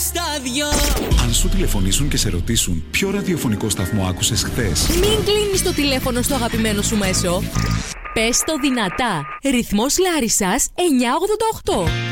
στα δυο. Αν σου τηλεφωνήσουν και σε ρωτήσουν ποιο ραδιοφωνικό σταθμό άκουσες χθες, Μην κλείνεις το τηλέφωνο στο αγαπημένο σου μέσο. Πες το δυνατά. Ρυθμός Λάρισσας 988.